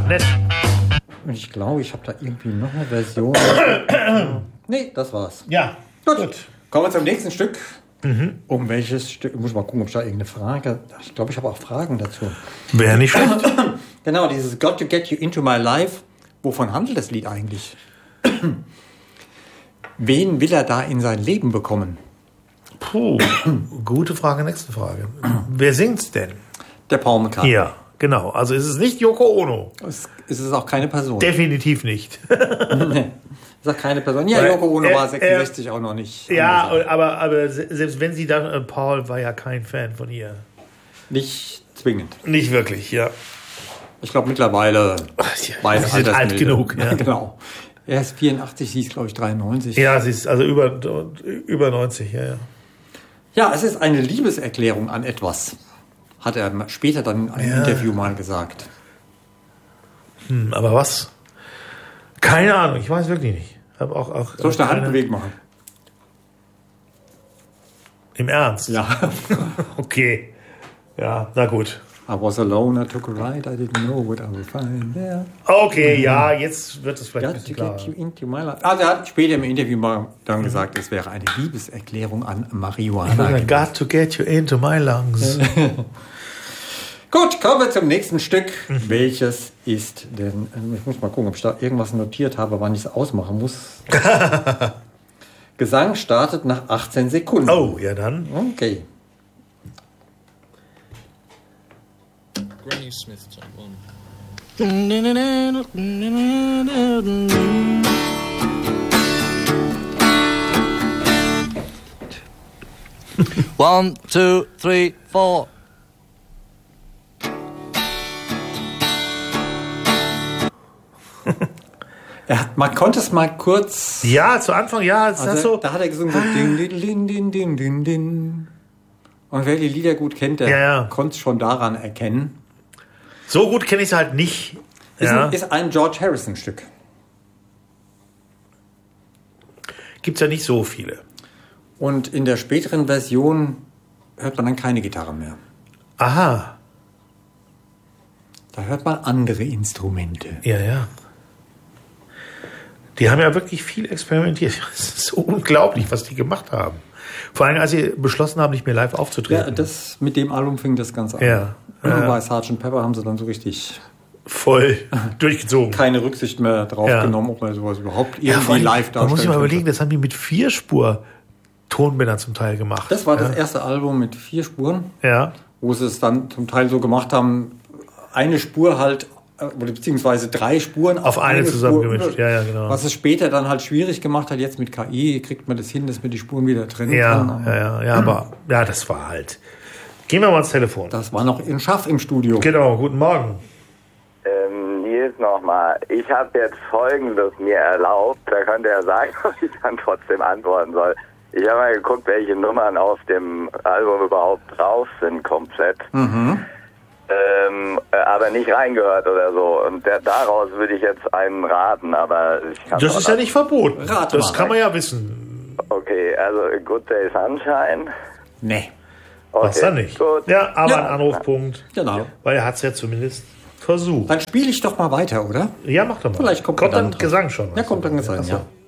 nett. Und ich glaube, ich habe da irgendwie noch eine Version. Nee, das war's. Ja, gut. Kommen wir zum nächsten Stück. Um welches Stück? Ich muss mal gucken, ob ich da irgendeine Frage. Ich glaube, ich habe auch Fragen dazu. Wäre nicht schlecht. Genau, dieses Got to Get You Into My Life. Wovon handelt das Lied eigentlich? Wen will er da in sein Leben bekommen? Puh, gute Frage, nächste Frage. Wer singt's denn? Der Paul McCartney. Ja, genau. Also ist es nicht Yoko Ono. Es ist auch keine Person. Definitiv nicht. Nee. Ist auch keine Person. Ja, Yoko Ono war 66 auch noch nicht. Ja, aber selbst wenn sie dann, Paul war ja kein Fan von ihr. Nicht zwingend. Nicht wirklich, ja. Ich glaube mittlerweile sie sind alt genug. Ja. Genau. Er ist 84, sie ist glaube ich 93. Ja, sie ist also über 90, ja. Ja, es ist eine Liebeserklärung an etwas, hat er später dann in einem Interview mal gesagt. Aber was? Keine Ahnung, ich weiß wirklich nicht. Soll ich eine Handbewegung machen? Im Ernst? Ja. Okay. Ja, na gut. I was alone, I took a ride, I didn't know what I would find there. Okay, ja, jetzt wird es vielleicht ein bisschen klarer. Also er hat später im Interview mal dann gesagt, es wäre eine Liebeserklärung an Marihuana. Got to get you into my lungs. Gut, kommen wir zum nächsten Stück. Welches ist denn... Ich muss mal gucken, ob ich da irgendwas notiert habe, wann ich es ausmachen muss. Gesang startet nach 18 Sekunden. Oh, ja dann. Okay. Granny Smith type one. 1, 2, 3, 4. Man konnte es mal kurz... Ja, zu Anfang, ja. Also, da hat er gesungen so... Din, din, din, din, din, din. Und wer die Lieder gut kennt, der konnte es schon daran erkennen. So gut kenne ich es halt nicht. Ist ein George Harrison-Stück. Gibt es ja nicht so viele. Und in der späteren Version hört man dann keine Gitarre mehr. Aha. Da hört man andere Instrumente. Ja, ja. Die haben ja wirklich viel experimentiert. Es ist so unglaublich, was die gemacht haben. Vor allem, als sie beschlossen haben, nicht mehr live aufzutreten. Ja, mit dem Album fing das Ganze an. Ja. Bei Sgt. Pepper haben sie dann so richtig... voll durchgezogen. Keine Rücksicht mehr drauf genommen, ob man sowas überhaupt irgendwie live darstellt. Man muss sich mal überlegen, das haben die mit 4-Spur Tonbändern zum Teil gemacht. Das war das erste Album mit 4 Spuren, wo sie es dann zum Teil so gemacht haben, eine Spur halt, beziehungsweise 3 Spuren auf eine zusammengemischt. Ja, genau. Was es später dann halt schwierig gemacht hat, jetzt mit KI kriegt man das hin, dass man die Spuren wieder trennen kann. Aber das war halt... Gehen wir mal ans Telefon. Das war noch in Schaff im Studio. Genau, guten Morgen. Nils nochmal. Ich habe jetzt Folgendes mir erlaubt. Da könnte er sagen, ob ich dann trotzdem antworten soll. Ich habe mal geguckt, welche Nummern auf dem Album überhaupt drauf sind, komplett. Aber nicht reingehört oder so. Und daraus würde ich jetzt einen raten, aber ich kann... Das ist ja nicht verboten. Rate das mal. kann man ja wissen. Okay, also Good Day Sunshine. Nee. Okay, was dann nicht? Gut. Ja, aber ein Anrufpunkt. Genau. Weil er hat es ja zumindest versucht. Dann spiele ich doch mal weiter, oder? Ja, mach doch mal. Vielleicht kommt dann drauf. Gesang schon. Ja, kommt dann Gesang, ja.